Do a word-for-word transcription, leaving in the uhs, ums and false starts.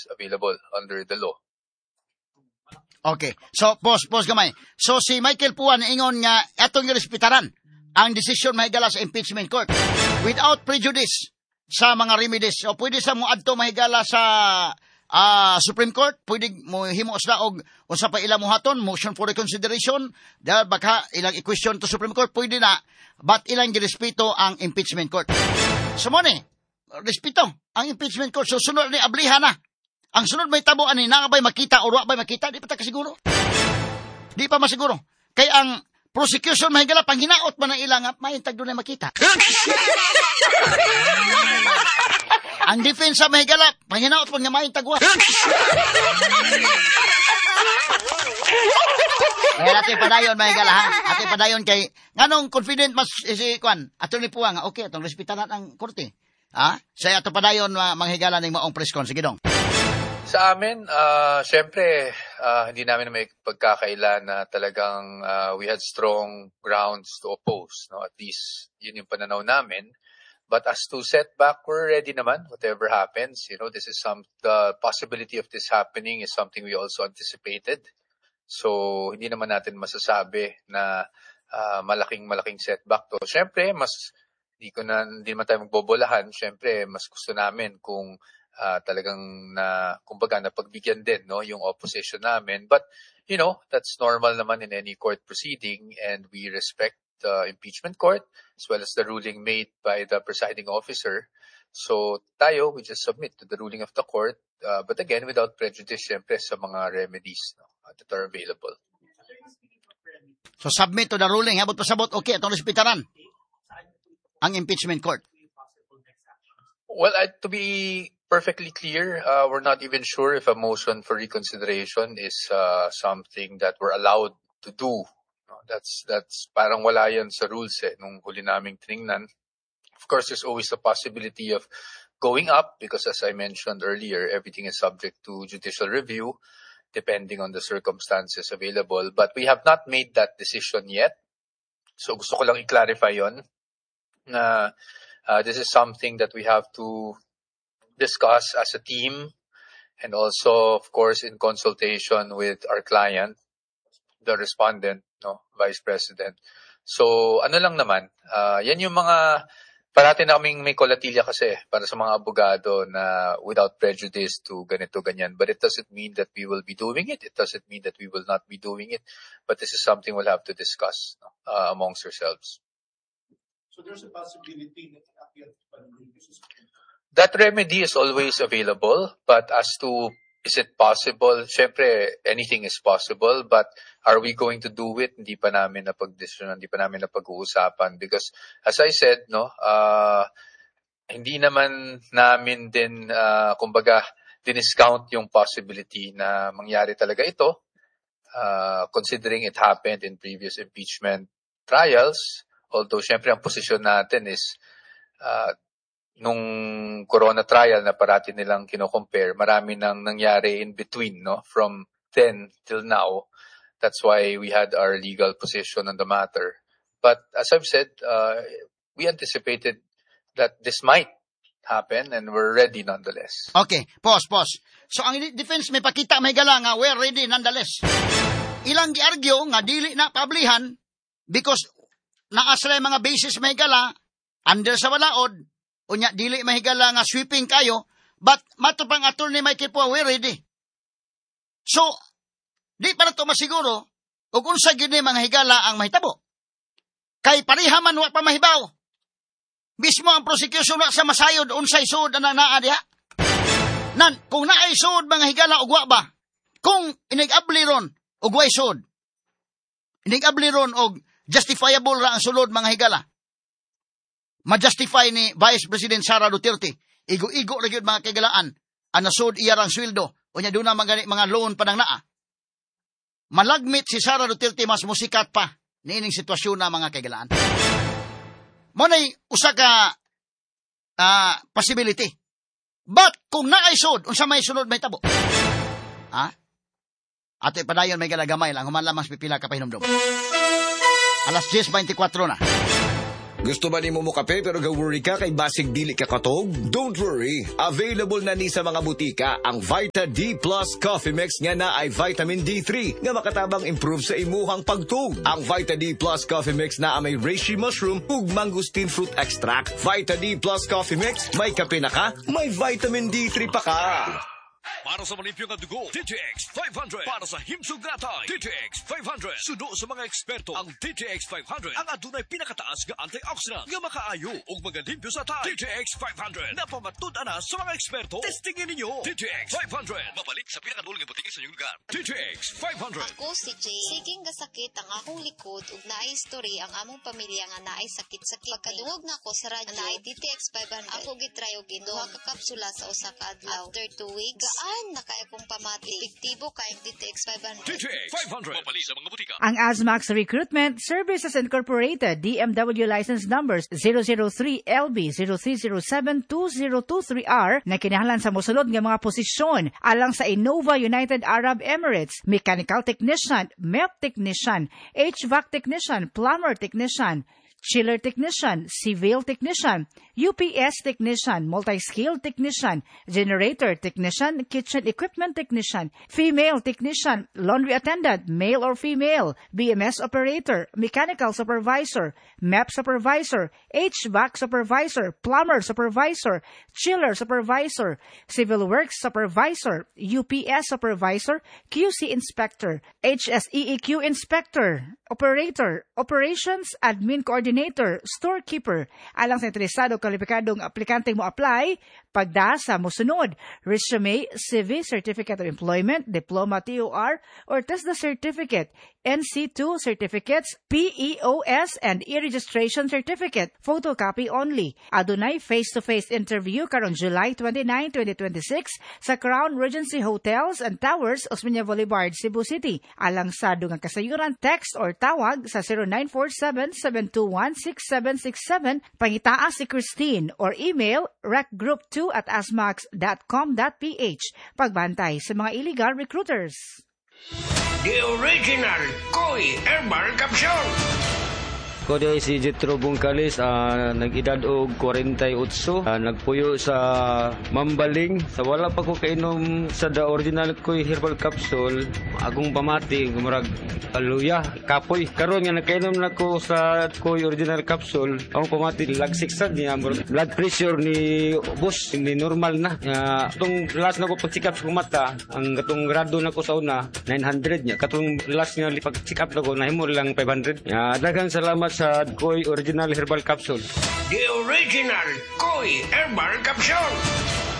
remedies available under the law. Okay. So, pause, pause gamay. So, si Michael Puan ingon nga, atong irespetaran ang desisyon mahigala sa impeachment court without prejudice sa mga remedies. So, pwede sa mo adto mahigala sa uh, Supreme Court, pwede mo himo sila og unsa pa ila mohaton, motion for reconsideration, dahil baka ilang i-question to Supreme Court, pwede na, but ilang girespeto ang impeachment court. So, mo ni, respeto ang impeachment court. So, sunod ni ablihan na. Ang sunod may tabo ani na ba'y makita o wa ba'y makita, di pa ta kasiguro. Di pa masiguro. Kay ang prosecution mahigala panghinaot man ang ilang maintag doon ay makita. Ang defense sa mahigala panghinaot man nga maintag wa. Kaya natin padayon mahigala ha. Atin padayon kay nganong confident mas eh, si Kwan. Attorney Puang, okay, atong respetanan ang korte. Ha? Saya ato padayon uh, manghigala ning maong press con. Sige dong. Sa amin, uh, syempre, uh, hindi namin may pagkakaila na talagang uh, we had strong grounds to oppose. No? At least, yun yung pananaw namin. But as to setback, we're ready naman, whatever happens. You know, this is some, the possibility of this happening is something we also anticipated. So, hindi naman natin masasabi na uh, malaking-malaking setback to. Syempre, mas, hindi ko na, hindi naman tayo magbobolahan. Syempre, mas gusto namin kung Uh, talagang na, kumbaga, napagbigyan din, no, yung opposition namin. But, you know, that's normal naman in any court proceeding, and we respect the impeachment court as well as the ruling made by the presiding officer. So, tayo, we just submit to the ruling of the court, uh, but again, without prejudice, syempre, sa mga remedies, no, that are available. So, submit to the ruling. Habot pasabot, okay, itong respetaran ang impeachment court. Well, I, to be perfectly clear, uh, we're not even sure if a motion for reconsideration is uh, something that we're allowed to do. No, that's that's parang wala yan sa rules eh, nung huli naming tinignan. Of course, there's always the possibility of going up because, as I mentioned earlier, everything is subject to judicial review depending on the circumstances available. But we have not made that decision yet. So gusto ko lang i-clarify yon na uh, this is something that we have to discuss as a team, and also, of course, in consultation with our client, the respondent, no, Vice President. So, ano lang naman, uh, yan yung mga, parati na kaming may kolatilya kasi para sa mga abogado na without prejudice to ganito, ganyan. But it doesn't mean that we will be doing it. It doesn't mean that we will not be doing it. But this is something we'll have to discuss, no, uh, amongst ourselves. So there's a possibility that that remedy is always available, but as to is it possible, syempre anything is possible, but are we going to do it? Hindi pa namin napag-desisyonan, hindi pa namin napag-uusapan, because as I said, no, uh, hindi naman namin din uh, kumbaga diniscount yung possibility na mangyari talaga ito, uh, considering it happened in previous impeachment trials. Although syempre ang posisyon natin is uh, nung corona trial na parati nilang kino-compare, marami nang nangyari in between, no, from then till now. That's why we had our legal position on the matter. But as I've said, uh, we anticipated that this might happen, and we're ready nonetheless. Okay, pause, pause. So ang defense may pakita may gala nga we're ready nonetheless. Ilang gi-argue nga dili na pablihan because naasla mga basis may gala under sa walaod, unya dili mahigala nga sweeping kayo, but mato pang attorney Michael Puang, we're ready. So, di pa na to masiguro ug unsa gyud ni mga higala ang mahitabo. Kay pareha man wa pa mahibaw. Mismo ang prosecution wa sa masayod unsay suod ang naa diha. Nan, kung naay suod mga higala ug wa ba? Kung inigabli ron ug way suod. Inigabli ron og justifiable ra ang sulod mga higala. Ma-justify ni Vice President Sara Duterte. Igo-igo ra gyud mga kagalaan. Ang nasud iya rang sweldo. Unya duna mga mga loan pa nang naa. Malagmit si Sara Duterte mas musikat pa niining sitwasyon na mga kagalaan. Mo nay usa ka uh, possibility. But kung naay sud, unsa may sunod may tabo? Ha? Ato padayon may galagamay lang human lamang pipila ka pahinumdum. Alas ten twenty-four na. Gusto ba ni mo mo kape pero ga-worry ka kay basig dili ka katog? Don't worry. Available na ni sa mga butika ang Vita D Plus Coffee Mix nga na ay vitamin D three nga makatabang improve sa imuhang pagtug. Ang Vita D Plus Coffee Mix na may reishi mushroom ug mangosteen fruit extract. Vita D Plus Coffee Mix, may kape na ka, may vitamin D three pa ka. Para sa malimpyo nga dugo, D T X five hundred. Para sa himsog gatay, D T X five hundred. Sudo sa mga eksperto, ang D T X five hundred ang adunay pinakataas nga antioxidant nga makaayo ug magalimpyo sa tay. D T X five hundred napamatud-an na sa mga eksperto. Testingin ninyo. D T X five hundred mabalik sa pinakadulong nga butiki sa inyong lugar. D T X five hundred. Ako si Jay. Siging gasakit ang akong likod ug naay history ang among pamilya nga naay sakit-sakit. Pagkadungog na ko sa radyo, naay D T X five hundred. Ako gitry og duha ka kapsula sa usa ka adlaw. After two weeks, gaan na kay akong pamati. Epektibo kay D T X five hundred. D T X five hundred mabalik sa mga butika. Ang Azmax Recruitment Services Incorporated, D M W license numbers zero zero three L B zero three zero seven two zero two three R na kinahanglan sa mosulod nga mga posisyon alang sa Innova United Arab Emirates, Mechanical Technician, M E P Technician, H V A C Technician, Plumber Technician, Chiller Technician, Civil Technician, U P S Technician, Multi-Skilled Technician, Generator Technician, Kitchen Equipment Technician, Female Technician, Laundry Attendant, male or female, B M S Operator, Mechanical Supervisor, M E P Supervisor, H V A C Supervisor, Plumber Supervisor, Chiller Supervisor, Civil Works Supervisor, U P S Supervisor, Q C Inspector, H S E E Q Inspector, Operator, Operations Admin Coordinator, Storekeeper. Alang sa interesado kwalipikadong aplikante mo apply, pagda sa mosunod, resume, C V, Certificate of Employment, Diploma T O R, or TESDA Certificate, N C two Certificates, P E O S, and e-registration certificate, photocopy only. Adunay face-to-face interview karon July twenty-ninth, twenty twenty-six sa Crown Regency Hotels and Towers, Osmeña Boulevard, Cebu City. Alang sa dungang kasayuran, text or tawag sa zero nine four seven, seven two one, six seven six seven, pangitaa si Christine, or email recgroup two at asmax dot com dot p h. Pagbantay sa mga illegal recruiters. The original Koi Herbal Capsule. Ko di si Jetro Bungkalis, uh, nag-edad og forty-eight, uh, nagpuyo sa Mambaling. Sa wala pa ko kainom sa the original Koi Herbal Capsule, akong pamati, gumurag aluya, kapoy. Karon nga nakainom na ko sa Koi Original Capsule, akong pamati, lagsiksad niya, blood pressure ni boss, ni normal na. Uh, itong last na ko pag-check up sa mata, ang katong grado na ko sa una, nine hundred niya. Katong last nga pag-check up na ko, nahimo lang five hundred. Uh, daghang salamat sa Koi Original Herbal Capsule. The original Koi Herbal Capsule.